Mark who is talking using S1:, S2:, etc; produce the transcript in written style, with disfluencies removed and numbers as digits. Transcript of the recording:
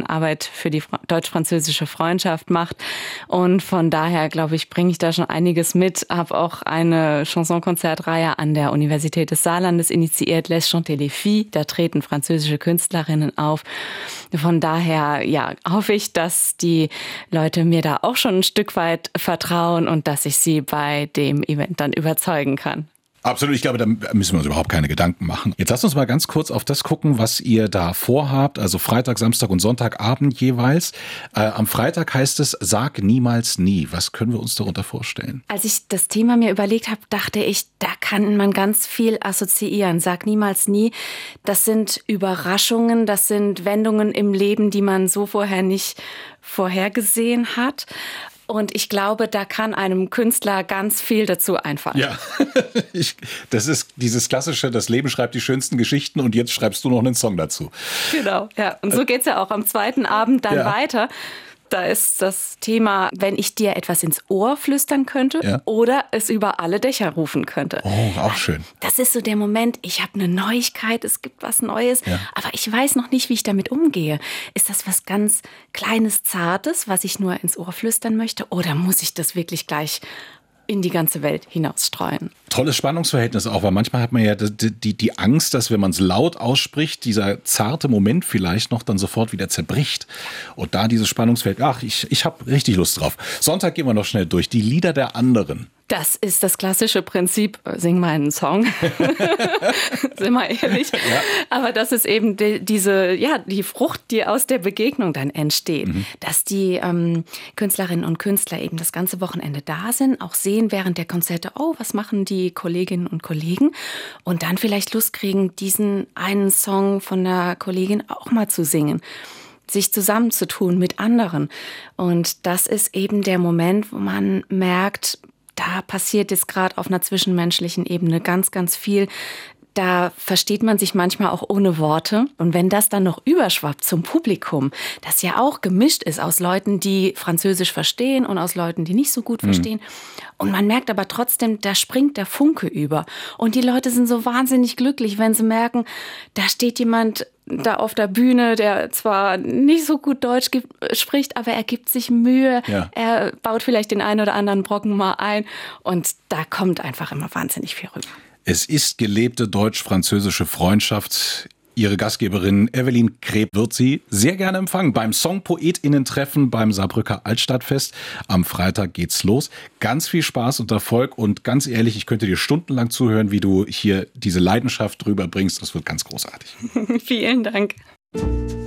S1: Arbeit für die deutsch-französische Freundschaft macht. Und von daher, glaube ich, bringe ich da schon einiges mit. Habe auch eine Chansonkonzertreihe an der Universität des Saarlandes initiiert, Les Chanter les Filles. Da treten französische Künstlerinnen auf. Von daher, ja, hoffe ich, dass die Leute mir da auch schon ein Stück weit vertrauen und dass ich sie bei dem Event dann überzeugen kann.
S2: Absolut, ich glaube, da müssen wir uns überhaupt keine Gedanken machen. Jetzt lasst uns mal ganz kurz auf das gucken, was ihr da vorhabt, also Freitag, Samstag und Sonntagabend jeweils. Am Freitag heißt es, sag niemals nie. Was können wir uns darunter vorstellen?
S1: Als ich das Thema mir überlegt habe, dachte ich, da kann man ganz viel assoziieren. Sag niemals nie. Das sind Überraschungen, das sind Wendungen im Leben, die man so vorher nicht vorhergesehen hat. Und ich glaube, da kann einem Künstler ganz viel dazu einfallen.
S2: Ja, das ist dieses klassische, das Leben schreibt die schönsten Geschichten und jetzt schreibst du noch einen Song dazu.
S1: Genau, ja. Und so geht's ja auch am zweiten Abend dann weiter. Da ist das Thema, wenn ich dir etwas ins Ohr flüstern könnte oder es über alle Dächer rufen könnte.
S2: Oh, auch schön.
S1: Das ist so der Moment, ich habe eine Neuigkeit, es gibt was Neues, aber ich weiß noch nicht, wie ich damit umgehe. Ist das was ganz Kleines, Zartes, was ich nur ins Ohr flüstern möchte, oder muss ich das wirklich gleich in die ganze Welt hinausstreuen?
S2: Tolles Spannungsverhältnis auch, weil manchmal hat man ja die Angst, dass wenn man es laut ausspricht, dieser zarte Moment vielleicht noch dann sofort wieder zerbricht. Und da dieses Spannungsverhältnis, ich habe richtig Lust drauf. Sonntag gehen wir noch schnell durch. Die Lieder der anderen.
S1: Das ist das klassische Prinzip, sing mal einen Song, sind wir ehrlich. Ja. Aber das ist eben die Frucht, die aus der Begegnung dann entsteht. Dass die Künstlerinnen und Künstler eben das ganze Wochenende da sind, auch sehen während der Konzerte, oh, was machen die Kolleginnen und Kollegen? Und dann vielleicht Lust kriegen, diesen einen Song von der Kollegin auch mal zu singen. Sich zusammenzutun mit anderen. Und das ist eben der Moment, wo man merkt, da passiert jetzt gerade auf einer zwischenmenschlichen Ebene ganz, ganz viel. Da versteht man sich manchmal auch ohne Worte. Und wenn das dann noch überschwappt zum Publikum, das ja auch gemischt ist aus Leuten, die Französisch verstehen und aus Leuten, die nicht so gut verstehen. Und man merkt aber trotzdem, da springt der Funke über. Und die Leute sind so wahnsinnig glücklich, wenn sie merken, da steht jemand da auf der Bühne, der zwar nicht so gut Deutsch spricht, aber er gibt sich Mühe. Ja. Er baut vielleicht den einen oder anderen Brocken mal ein. Und da kommt einfach immer wahnsinnig viel rüber.
S2: Es ist gelebte deutsch-französische Freundschaft. Ihre Gastgeberin Evelyn Kreb wird Sie sehr gerne empfangen beim Songpoetinnen-Treffen beim Saarbrücker Altstadtfest. Am Freitag geht's los. Ganz viel Spaß und Erfolg und ganz ehrlich, ich könnte dir stundenlang zuhören, wie du hier diese Leidenschaft drüber bringst. Das wird ganz großartig.
S1: Vielen Dank.